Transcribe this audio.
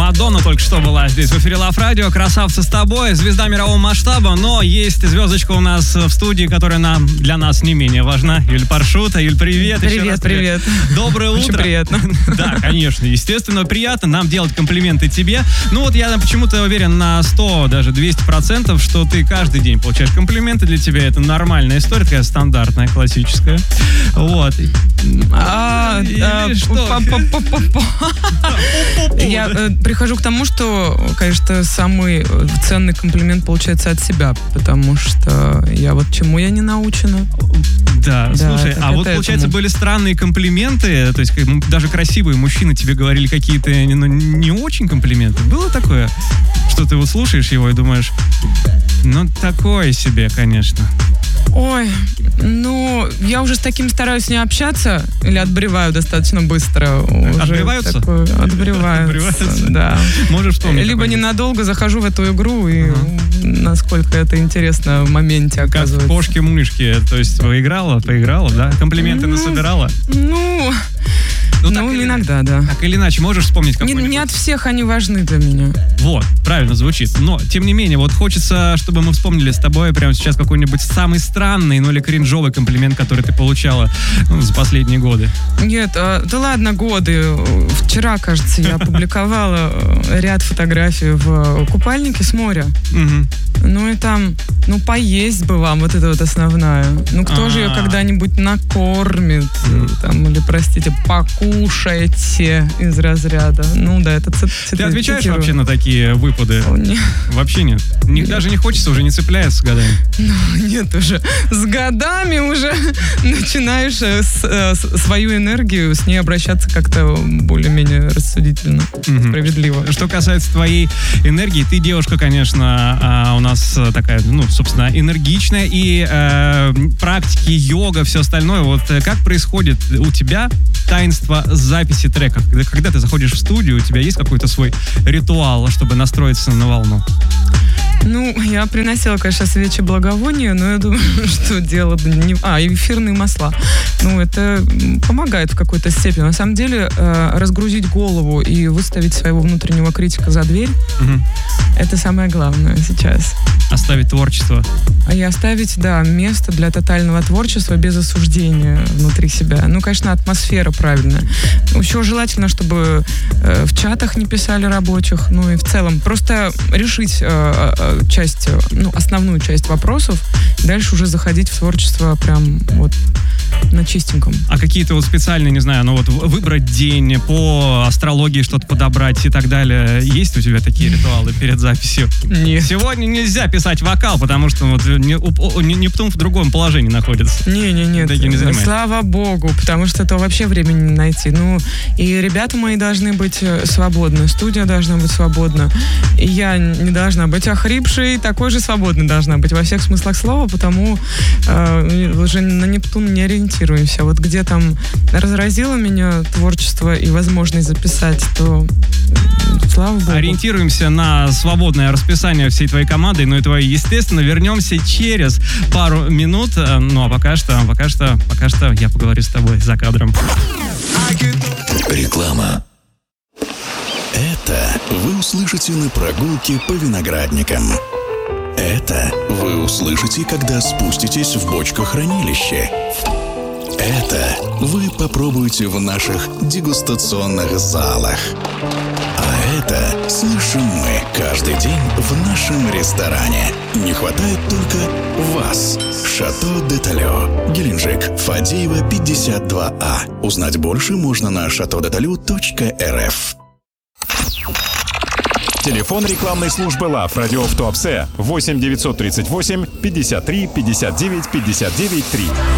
Мадонна только что была здесь в эфире Лав Радио. Красавцы с тобой, звезда мирового масштаба. Но есть звездочка у нас в студии, которая для нас не менее важна. Юль Паршута. Юль, привет. Привет. Доброе утро. Очень приятно. Да, конечно. Естественно, приятно нам делать комплименты тебе. Ну вот я почему-то уверен на 100, даже 200%, что ты каждый день получаешь комплименты. Для тебя это нормальная история, такая стандартная, классическая. Вот. Я прихожу к тому, что, конечно, самый ценный комплимент получается от себя, потому что чему я не научена. Да, слушай, а вот, получается, были странные комплименты, то есть даже красивые мужчины тебе говорили какие-то не очень комплименты. Было такое, что ты вот слушаешь его и думаешь, такое себе, конечно. Ой, я уже с таким стараюсь не общаться или отбреваю достаточно быстро. Отбреваются? Отбреваются, да. Можешь вспомнить? Либо ненадолго захожу в эту игру и насколько это интересно в моменте оказывается. Как кошки-мышки, то есть поиграла, да? Комплименты насобирала? Иногда, да. Так или иначе, можешь вспомнить какой-нибудь? Не от всех они важны для меня. Вот, правильно звучит. Но, тем не менее, вот хочется, чтобы мы вспомнили с тобой прямо сейчас какой-нибудь самый странный, или кринжовый комплимент, который ты получала за последние годы. Нет, да ладно, годы. Вчера, кажется, я опубликовала ряд фотографий в купальнике с моря. И там, поесть бы вам, вот это вот основная. Кто же ее когда-нибудь накормит? Или, простите, покушайте из разряда. Это Ты отвечаешь вообще на такие выпады? Нет. Вообще нет? Даже не хочется, уже не цепляется с годами? Нет, уже с годами уже начинаешь свою энергию с ней обращаться как-то более-менее рассудительно, справедливо. Что касается твоей энергии, ты девушка, конечно, у нас такая, собственно, энергичная, и практики, йога, все остальное. Вот как происходит у тебя таинство записи треков? Когда ты заходишь в студию, у тебя есть какой-то свой ритуал, чтобы настроиться на волну? Я приносила, конечно, свечи благовония, но я думаю, что дело не... и эфирные масла. Это помогает в какой-то степени. На самом деле, разгрузить голову и выставить своего внутреннего критика за дверь, это самое главное сейчас. Оставить творчество. И оставить, место для тотального творчества без осуждения внутри себя. Конечно, атмосфера правильная. Еще желательно, чтобы в чатах не писали рабочих, и в целом просто решить основную часть вопросов, дальше уже заходить в творчество прям на чистеньком. А какие-то специальные, не знаю, выбрать день, по астрологии что-то подобрать и так далее. Есть у тебя такие ритуалы перед записью? Нет. Сегодня нельзя писать вокал, потому что Нептун в другом положении находится. Нет. Слава богу, потому что это вообще времени не найти. И ребята мои должны быть свободны, студия должна быть свободна. И я не должна быть охрипшей, такой же свободной должна быть во всех смыслах слова, потому уже на Нептун не ориентируемся. Где там разразило меня творчество и возможность записать, то слава богу. Ориентируемся на свободное расписание всей твоей команды, и твоей, естественно, вернемся через пару минут. А пока что я поговорю с тобой за кадром. Реклама. Это вы услышите на прогулке по виноградникам. Это вы услышите, когда спуститесь в бочкохранилище. Это вы попробуете в наших дегустационных залах. А это слышим мы каждый день в нашем ресторане. Не хватает только вас. Шато де Талё, Геленджик, Фадеева, 52А. Узнать больше можно на chateaudetalu.rf. Телефон рекламной службы Лав Радио в Туапсе 8 938 53 59 59 3.